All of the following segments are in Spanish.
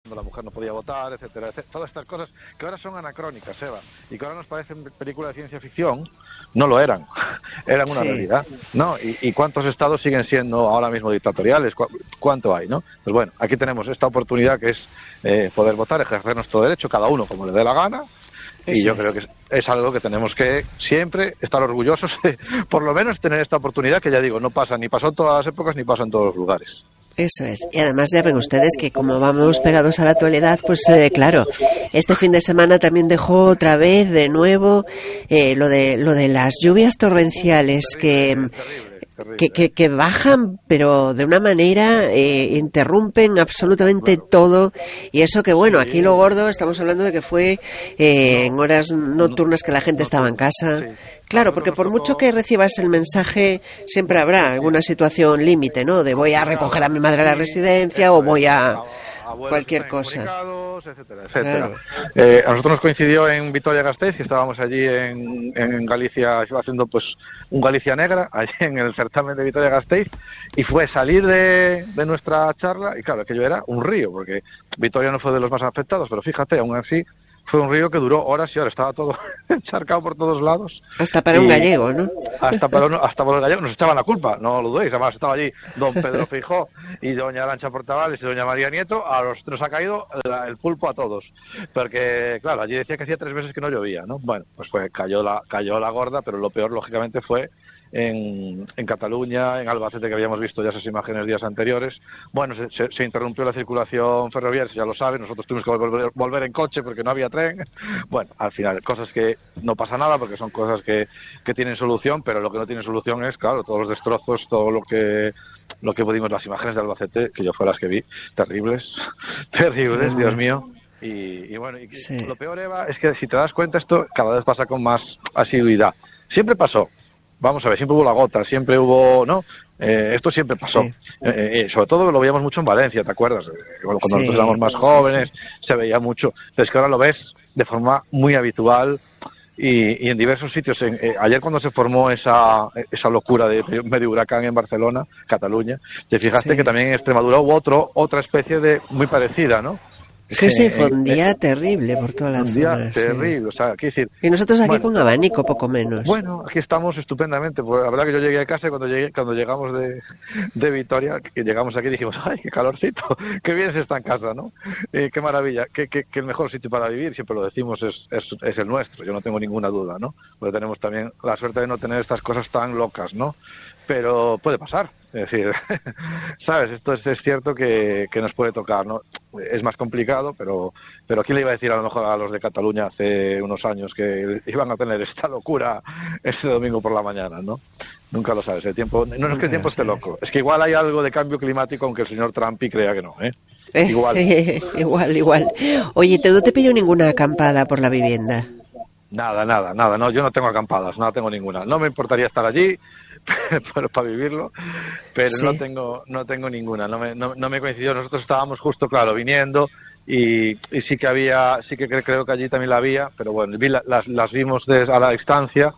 cuando la mujer no podía votar, etcétera, etcétera. Todas estas cosas que ahora son anacrónicas, Eva, y que ahora nos parecen películas de ciencia ficción, no lo eran. Eran una realidad, ¿no? ¿Y cuántos estados siguen siendo ahora mismo dictatoriales? ¿Cuánto hay, no? Pues bueno, aquí tenemos esta oportunidad que es poder votar, ejercer nuestro derecho, cada uno como le dé la gana. Y yo creo que es algo que tenemos que siempre estar orgullosos de, por lo menos, tener esta oportunidad que, ya digo, no pasa, ni pasó en todas las épocas, ni pasa en todos los lugares. Eso es. Y además ya ven ustedes que como vamos pegados a la actualidad, pues claro, este fin de semana también dejó otra vez de nuevo lo de las lluvias torrenciales que bajan, pero de una manera interrumpen absolutamente todo. Y eso que bueno, aquí lo gordo, estamos hablando de que fue en horas nocturnas que la gente estaba en casa. Claro, porque por mucho que recibas el mensaje, siempre habrá alguna situación límite, ¿no? De voy a recoger a mi madre a la residencia o voy a cualquier cosa, etcétera, etcétera. A nosotros nos coincidió en Vitoria-Gasteiz, que estábamos allí en Galicia, haciendo pues un Galicia Negra, allí en el certamen de Vitoria-Gasteiz, y fue salir de nuestra charla, y claro, aquello era un río, porque Vitoria no fue de los más afectados, pero fíjate, aún así, fue un río que duró horas y horas, estaba todo encharcado por todos lados. Hasta para un gallego, ¿no? Hasta para los gallegos nos echaban la culpa, no lo dudéis. Además estaba allí don Pedro Feijó y doña Arantxa Portavales y doña María Nieto, a los nos ha caído el pulpo a todos. Porque, claro, allí decía que hacía 3 meses que no llovía, ¿no? Bueno, pues cayó la gorda, pero lo peor, lógicamente, fue en Cataluña, en Albacete, que habíamos visto ya esas imágenes días anteriores. Bueno, se interrumpió la circulación ferroviaria, ya lo saben, nosotros tuvimos que volver en coche porque no había tren. Bueno, al final, cosas que no pasa nada porque son cosas que tienen solución, pero lo que no tiene solución es, claro, todos los destrozos, todo lo que pudimos, las imágenes de Albacete, que yo fue las que vi, terribles, Dios mío. Y bueno, lo peor, Eva, es que si te das cuenta, esto cada vez pasa con más asiduidad. Siempre pasó. Vamos a ver, siempre hubo la gota, siempre hubo, ¿no? Esto siempre pasó. Sí. Sobre todo lo veíamos mucho en Valencia, ¿te acuerdas? Cuando nosotros éramos más jóvenes, se veía mucho. Pero es que ahora lo ves de forma muy habitual y en diversos sitios. Ayer cuando se formó esa locura de medio huracán en Barcelona, Cataluña, te fijaste que también en Extremadura hubo otra especie de muy parecida, ¿no? Sí, fue un día terrible por toda la zona. Un día terrible, o sea, quiero decir... Y nosotros aquí con abanico, poco menos. Bueno, aquí estamos estupendamente. Pues la verdad que yo llegué a casa y cuando llegamos de Vitoria, que llegamos aquí dijimos, ¡ay, qué calorcito! ¡Qué bien se está en casa!, ¿no? ¡Qué maravilla! Que el mejor sitio para vivir, siempre lo decimos, es el nuestro, yo no tengo ninguna duda, ¿no? Porque tenemos también la suerte de no tener estas cosas tan locas, ¿no? Pero puede pasar. Es decir, ¿sabes? Esto es cierto que nos puede tocar, ¿no? Es más complicado, pero ¿quién le iba a decir a lo mejor a los de Cataluña hace unos años que iban a tener esta locura ese domingo por la mañana, ¿no? Nunca lo sabes. El tiempo, no es que el tiempo esté loco, es que igual hay algo de cambio climático, aunque el señor Trump crea que no, ¿eh? Igual. Igual. Oye, ¿no te pillo ninguna acampada por la vivienda? Nada, no, yo no tengo acampadas, no tengo ninguna. No me importaría estar allí para vivirlo, pero sí. no tengo ninguna, no me coincidió. Nosotros estábamos justo, claro, viniendo y sí que creo que allí también la había, pero bueno, las vimos a la distancia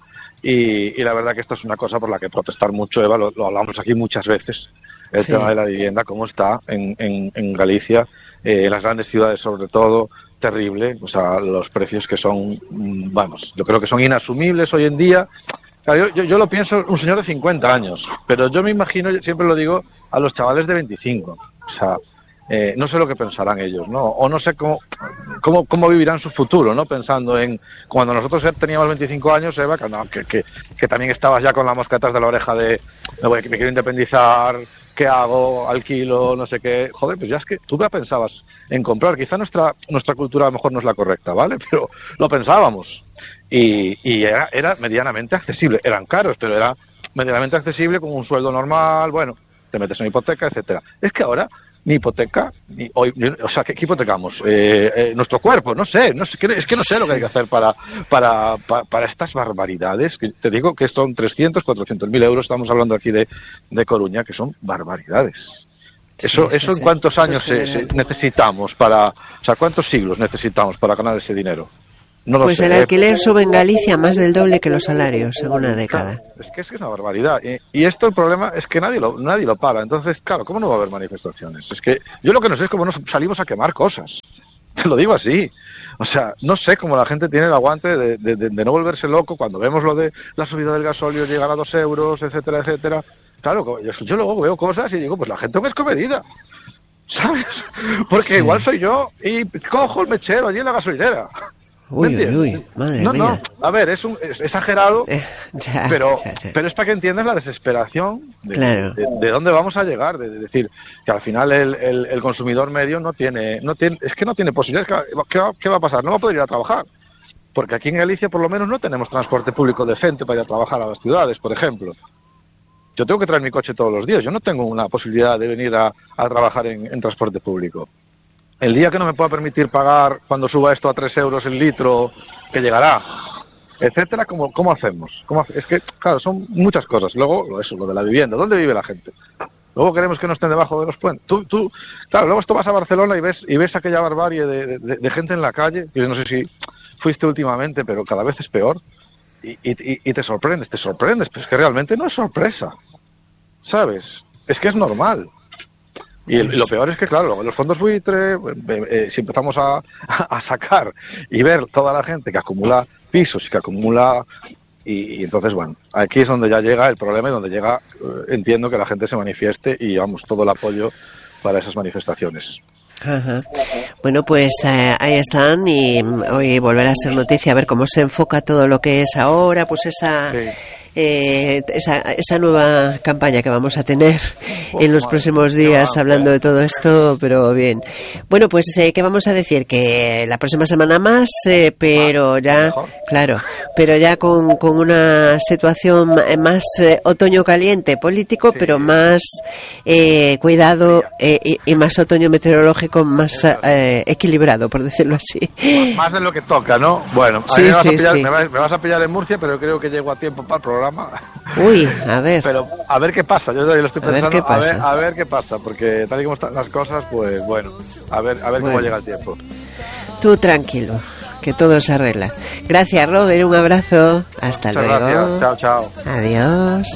y la verdad que esto es una cosa por la que protestar mucho, Eva, lo hablamos aquí muchas veces, el tema de la vivienda, cómo está en Galicia, en las grandes ciudades sobre todo, terrible, o sea, los precios que son, vamos, yo creo que son inasumibles hoy en día. Claro, yo lo pienso, un señor de 50 años, pero yo me imagino, siempre lo digo, a los chavales de 25. O sea, no sé lo que pensarán ellos, ¿no? O no sé cómo vivirán su futuro, ¿no? Pensando en cuando nosotros teníamos 25 años, Eva, que también estabas ya con la mosca atrás de la oreja de me quiero independizar, ¿qué hago? Alquilo, no sé qué. Joder, pues ya es que tú ya pensabas en comprar. Quizá nuestra cultura a lo mejor no es la correcta, ¿vale? Pero lo pensábamos. Y era medianamente accesible. Eran caros, pero era medianamente accesible con un sueldo normal. Bueno, te metes en hipoteca, etcétera. Es que ahora ni hipoteca, o sea, ¿qué hipotecamos? Nuestro cuerpo, no sé, es que no sé lo que hay que hacer para estas barbaridades, que te digo que son 300, 400 mil euros, estamos hablando aquí de Coruña, que son barbaridades. Eso ¿en cuántos años necesitamos o sea, cuántos siglos necesitamos para ganar ese dinero? No lo pues sé, el alquiler sube en Galicia más del doble que los salarios en una década. Claro, es una barbaridad. Y esto, el problema es que nadie lo para. Entonces, claro, ¿cómo no va a haber manifestaciones? Es que yo lo que no sé es cómo nos salimos a quemar cosas. Te lo digo así. O sea, no sé cómo la gente tiene el aguante de no volverse loco cuando vemos lo de la subida del gasóleo llegar a 2 euros, etcétera, etcétera. Claro, yo luego veo cosas y digo, pues la gente no es comedida, ¿sabes? Porque sí. Igual soy yo y cojo el mechero allí en la gasolinera. Uy, madre mía. No, a ver, es exagerado, pero es para que entiendas la desesperación de dónde vamos a llegar, de decir que al final el consumidor medio no tiene posibilidades. ¿Qué va a pasar? No va a poder ir a trabajar, porque aquí en Galicia por lo menos no tenemos transporte público decente para ir a trabajar a las ciudades, por ejemplo. Yo tengo que traer mi coche todos los días, yo no tengo una posibilidad de venir a trabajar en transporte público. El día que no me pueda permitir pagar cuando suba esto a 3 euros el litro, que llegará, etcétera, ¿cómo hacemos? Es que, claro, son muchas cosas. Luego, lo de la vivienda, ¿dónde vive la gente? Luego queremos que no estén debajo de los puentes. Claro, luego tú vas a Barcelona y ves aquella barbarie de gente en la calle. Yo no sé si fuiste últimamente, pero cada vez es peor. Y te sorprendes, pero es que realmente no es sorpresa, ¿sabes? Es que es normal. Y lo peor es que, claro, los fondos buitre, si empezamos a sacar y ver toda la gente que acumula pisos y que acumula... Y entonces, bueno, aquí es donde ya llega el problema y donde llega, entiendo que la gente se manifieste y, vamos, todo el apoyo para esas manifestaciones. Ajá. Bueno, pues ahí están y hoy volverá a ser noticia a ver cómo se enfoca todo lo que es ahora, pues esa nueva campaña que vamos a tener en los próximos días hablando de todo esto, pero bien. Bueno, pues ¿qué vamos a decir? Que la próxima semana más, pero ya, claro, pero ya con una situación más otoño caliente político, pero más cuidado y más otoño meteorológico más equilibrado, por decirlo así. Más de lo que toca, ¿no? Bueno, sí, me vas a pillar en Murcia, pero creo que llego a tiempo para el programa. Uy, a ver. Pero a ver qué pasa, yo lo estoy pensando, a ver qué pasa, porque tal y como están las cosas, pues bueno, a ver cómo llega el tiempo. Tú tranquilo, que todo se arregla. Gracias, Robert, un abrazo. Hasta luego. Gracias. Chao. Adiós.